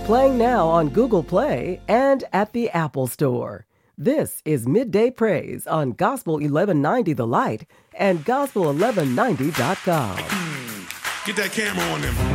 Playing now on Google Play and at the Apple Store. This is Midday Praise on Gospel 1190 The Light and Gospel1190.com. Get that camera on them.